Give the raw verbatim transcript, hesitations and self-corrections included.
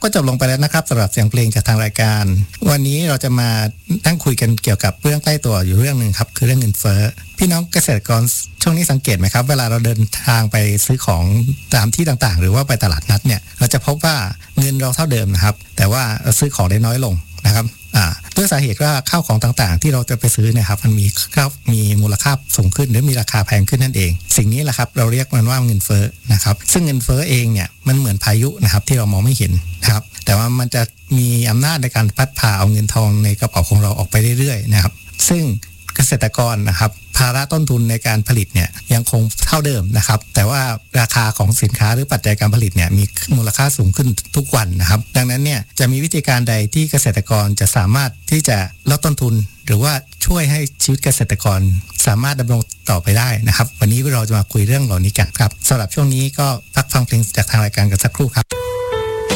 ก็จบลงไปแล้วนะครับสำหรับเสียงเพลงจากทางรายการวันนี้เราจะมานั่งคุยกันเกี่ยวกับเรื่องใกล้ตัวอยู่เรื่องนึงครับคือเรื่องเงินเฟ้อพี่น้องเกษตรกรช่วงนี้สังเกตไหมครับเวลาเราเดินทางไปซื้อของตามที่ต่างๆหรือว่าไปตลาดนัดเนี่ยเราจะพบว่าเงินเราเท่าเดิมนะครับแต่ว่าเราซื้อของได้น้อยลงนะครับอ่าด้วยสาเหตุว่าข้าวของต่างๆที่เราจะไปซื้อเนี่ยครับมันมีข้าวมีมูลค่าสูงขึ้นหรือมีราคาแพงขึ้นนั่นเองสิ่งนี้แหละครับเราเรียกมันว่าเงินเฟ้อนะครับซึ่งเงินเฟ้อเองเนี่ยมันเหมือนพายุนะครับที่เรามองไม่เห็นนะครับแต่ว่ามันจะมีอำนาจในการพัดพาเอาเงินทองในกระเป๋าของเราออกไปเรื่อยๆนะครับซึ่งเกษตรกรนะครับภาระต้นทุนในการผลิตเนี่ยยังคงเท่าเดิมนะครับแต่ว่าราคาของสินค้าหรือปัจจัยการผลิตเนี่ยมีมูลค่าสูงขึ้นทุกวันนะครับดังนั้นเนี่ยจะมีวิธีการใดที่เกษตรกรจะสามารถที่จะลดต้นทุนหรือว่าช่วยให้ชีวิตเกษตรกรสามารถดำรงต่อไปได้นะครับวันนี้เราจะมาคุยเรื่องเหล่านี้กันครับสำหรับช่วงนี้ก็พักฟังเพลงจากทางรายการกันสักครู่ครับ